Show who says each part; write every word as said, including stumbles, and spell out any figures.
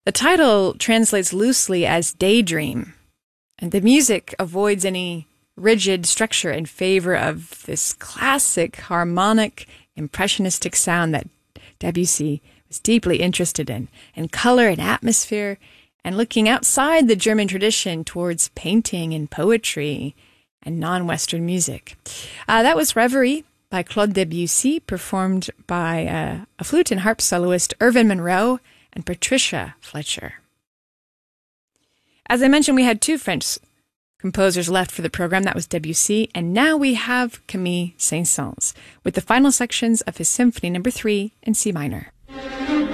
Speaker 1: The title translates loosely as daydream, and the music avoids any rigid structure in favor of this classic harmonic impressionistic sound that Debussy was deeply interested in, and color and atmosphere, and looking outside the German tradition towards painting and poetry and non-Western music. Uh, that was Reverie by Claude Debussy, performed by uh, a flute and harp soloist, Irvin Monroe, and Patricia Fletcher. As I mentioned, we had two French composers left for the program. That was Debussy, and now we have Camille Saint-Saëns with the final sections of his Symphony Number Three in C minor.